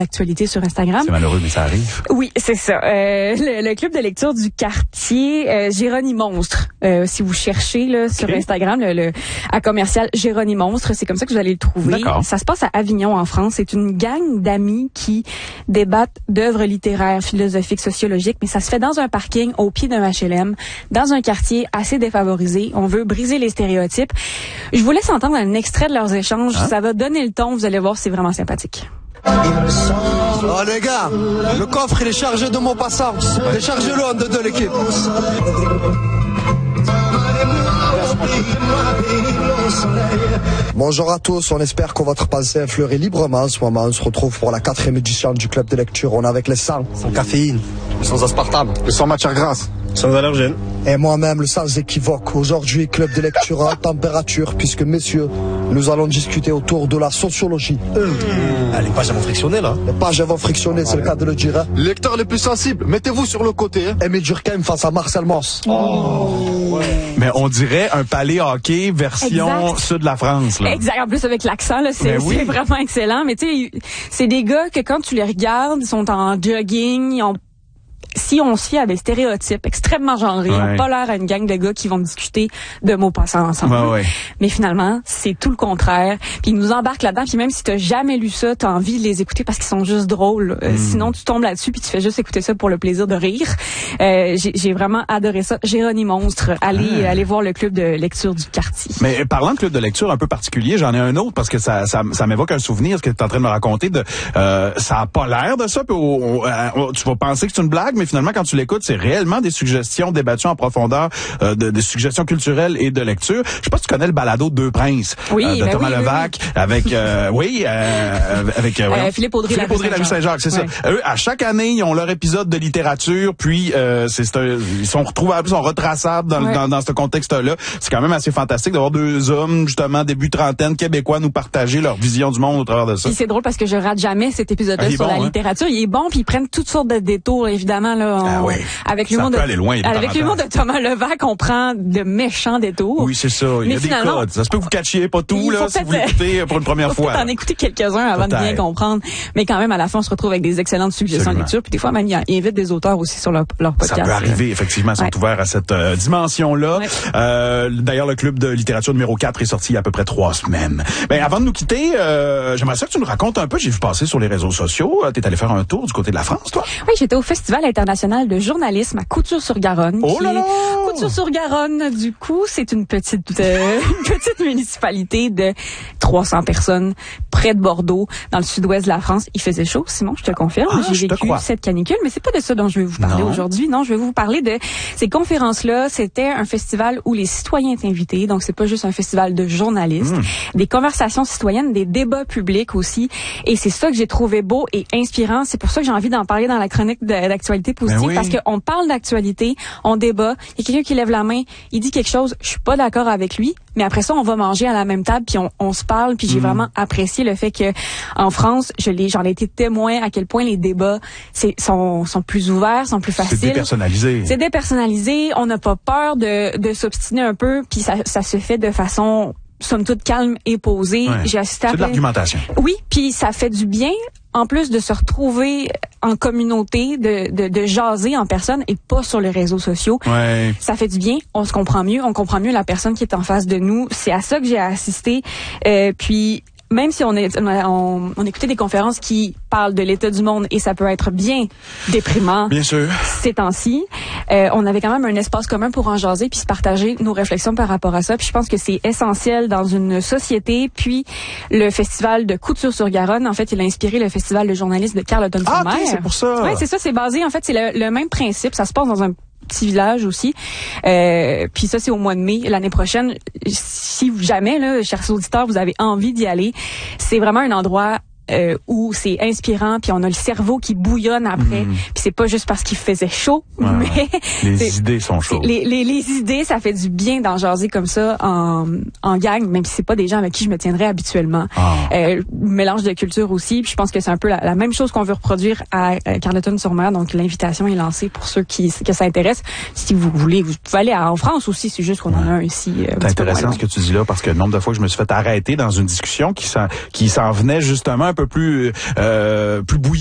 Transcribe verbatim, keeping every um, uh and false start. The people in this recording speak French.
L'actualité sur Instagram. C'est malheureux, mais ça arrive. Oui, c'est ça. Euh, le, le club de lecture du quartier euh, Géronie Monstre. Euh, si vous cherchez là sur okay. Instagram, le, le à commercial Géronie Monstre, c'est comme ça que vous allez le trouver. D'accord. Ça se passe à Avignon, en France. C'est une gang d'amis qui débattent d'œuvres littéraires, philosophiques, sociologiques, mais ça se fait dans un parking au pied d'un H L M, dans un quartier assez défavorisé. On veut briser les stéréotypes. Je vous laisse entendre un extrait de leurs échanges. Hein? Ça va donner le ton. Vous allez voir, c'est vraiment sympathique. Oh les gars, le coffre il est chargé de mots passants. Déchargez-le en deux de l'équipe. Bonjour à tous, on espère que votre pensée fleurit librement en ce moment. On se retrouve pour la quatrième édition du club de lecture. On est avec les sans, sans caféine, sans aspartame, sans matière grasse, sans allergène. Et moi-même, le sans équivoque. Aujourd'hui, club de lecture à température, puisque messieurs, nous allons discuter autour de la sociologie. Euh. Ah, les pages vont frictionner là. Les pages vont frictionner, c'est le cas de le dire. Hein. Les lecteurs les plus sensibles, mettez-vous sur le côté. Hein. Aimé Durkheim face à Marcel Mauss. Oh. Ouais. Mais on dirait un palais hockey version exact. Sud de la France. Là. Exact. En plus avec l'accent, là, c'est, oui. c'est vraiment excellent. Mais tu sais, c'est des gars que quand tu les regardes, ils sont en jogging, ils ont si on se fie à des stéréotypes extrêmement genrés, ouais. on n'a pas l'air à une gang de gars qui vont discuter de mots passants ensemble. Ouais, ouais. Mais finalement, c'est tout le contraire. Puis ils nous embarquent là-dedans. Puis même si t'as jamais lu ça, t'as envie de les écouter parce qu'ils sont juste drôles. Mm. Euh, sinon, tu tombes là-dessus puis tu fais juste écouter ça pour le plaisir de rire. Euh, j'ai, j'ai vraiment adoré ça. Géronie Monstre, allez, ah. allez voir le club de lecture du quartier. Mais parlant de club de lecture un peu particulier, j'en ai un autre parce que ça, ça, ça m'évoque un souvenir, ce que tu es en train de me raconter. De, euh, ça a pas l'air de ça. Puis on, on, on, tu vas penser que c'est une blague, mais finalement, quand tu l'écoutes, c'est réellement des suggestions débattues en profondeur, euh, de, des suggestions culturelles et de lecture. Je sais pas si tu connais le balado Deux Princes oui, euh, de ben Thomas oui, Levac oui, oui. avec euh, oui euh, avec euh, euh, Philippe Audry, Philippe Audry, la rue Saint-Jacques, c'est ouais. ça. Eux, à chaque année, ils ont leur épisode de littérature, puis euh, c'est, c'est un, ils sont retrouvables, ils sont retraçables dans, ouais. dans, dans ce contexte-là. C'est quand même assez fantastique d'avoir deux hommes justement début trentaine québécois nous partager leur vision du monde au travers de ça. Puis c'est drôle parce que je rate jamais cet épisode-là ah, sur bon, la hein? littérature. Il est bon, puis ils prennent toutes sortes de détours évidemment là. On, ah, oui. Avec Ça peut de, aller loin. avec l'humour de Thomas Levac, on prend de méchants détours. Oui, c'est ça. Il y a des codes. Ça se peut que vous catchiez pas tout, là, si vous l'écoutez pour une première fois. Il faut en écouter quelques-uns avant peut-être. de bien comprendre. Mais quand même, à la fin, on se retrouve avec des excellentes suggestions de lecture. Puis des fois, même, ils invitent des auteurs aussi sur leur, leur podcast. Ça peut arriver, effectivement. Ils sont ouais. ouverts à cette euh, dimension-là. Ouais. Euh, d'ailleurs, le club de littérature numéro quatre est sorti il y a à peu près trois semaines. Ben, avant de nous quitter, euh, j'aimerais ça que tu nous racontes un peu. J'ai vu passer sur les réseaux sociaux. T'es allé faire un tour du côté de la France, toi? Oui, j'étais au Festival international de journalisme à Couture-sur-Garonne. Oh là là! Couture-sur-Garonne, du coup, c'est une petite, euh, une petite municipalité de trois cents personnes près de Bordeaux, dans le sud-ouest de la France. Il faisait chaud, Simon, je te confirme. Ah, J'ai vécu cette canicule, mais c'est pas de ça dont je vais vous parler non. aujourd'hui. Non, je vais vous parler de ces conférences-là. C'était un festival où les citoyens étaient invités, donc c'est pas juste un festival de journalistes, mmh. des conversations citoyennes, des débats publics aussi. Et c'est ça que j'ai trouvé beau et inspirant. C'est pour ça que j'ai envie d'en parler dans la chronique de, d'actualité positive, oui. parce qu'on parle d'actualité, on débat. Il y a quelqu'un qui lève la main, il dit quelque chose, je suis pas d'accord avec lui, mais après ça, on va manger à la même table, puis on, on se parle, puis j'ai mmh. vraiment apprécié le fait que en France, je l'ai, j'en ai été témoin à quel point les débats c'est, sont, sont plus ouverts, sont plus faciles. C'est dépersonnalisé. C'est dépersonnalisé, on n'a pas peur de, de s'obstiner un peu, puis ça, ça se fait de façon somme toute calme et posée. Ouais. J'ai assisté à C'est de l'argumentation. Oui, puis ça fait du bien. En plus de se retrouver en communauté, de, de, de jaser en personne et pas sur les réseaux sociaux. Ouais. Ça fait du bien, on se comprend mieux, on comprend mieux la personne qui est en face de nous. C'est à ça que j'ai assisté. Euh, puis même si on, est, on, on écoutait des conférences qui parlent de l'état du monde et ça peut être bien déprimant. Bien sûr. Ces temps-ci, euh, on avait quand même un espace commun pour en jaser puis se partager nos réflexions par rapport à ça. Puis je pense que c'est essentiel dans une société. Puis le festival de Couture-sur-Garonne, en fait, il a inspiré le festival de journalisme de Carleton-sur-Mer. Ah, okay, c'est pour ça. Oui, c'est ça, c'est basé. En fait, c'est le, le même principe. Ça se passe dans un petit village aussi. Euh, puis ça, c'est au mois de mai l'année prochaine. Si jamais, là, chers auditeurs, vous avez envie d'y aller, c'est vraiment un endroit euh, où c'est inspirant, puis on a le cerveau qui bouillonne après. Mmh. Puis c'est pas juste parce qu'il faisait chaud, ouais, mais les idées sont chaudes. Les, les, les idées, ça fait du bien d'en jaser comme ça en, en gang, même si c'est pas des gens avec qui je me tiendrais habituellement. Ah. Euh, mélange de culture aussi. Puis je pense que c'est un peu la, la même chose qu'on veut reproduire à, à Carleton-sur-Mer. Donc l'invitation est lancée pour ceux qui que ça intéresse. Si vous voulez, vous pouvez aller à, en France aussi. C'est juste qu'on ouais. en a un ici. Euh, c'est intéressant ce que tu dis là, parce que le nombre de fois que je me suis fait arrêter dans une discussion qui s'en, qui s'en venait justement un peu peu plus euh, plus bouillant.